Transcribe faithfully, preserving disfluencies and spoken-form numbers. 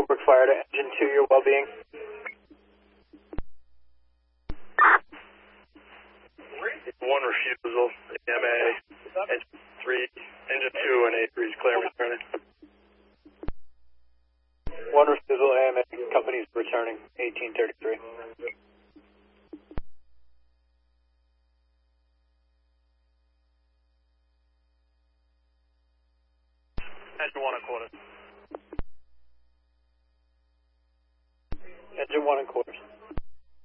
Colebrook Fire to engine two, your well-being. One refusal, M A, engine three, engine two, and A three is clear returning. One refusal, A M A, company's returning, eighteen thirty-three. Engine one and quarters. Engine one and quarters.